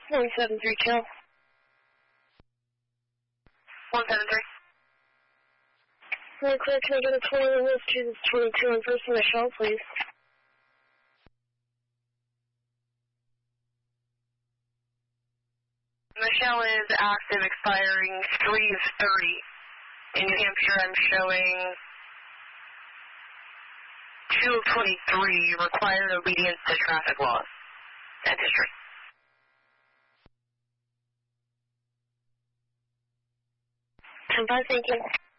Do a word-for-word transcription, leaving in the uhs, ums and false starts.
one seven three two. one seven three. Really quick, can I get a twenty-one West Jesus twenty-two on first and Michelle, please? Michelle is active, expiring three thirty. In New Hampshire, I'm showing two twenty-three, required obedience to traffic laws. That's history. ten five, thank you.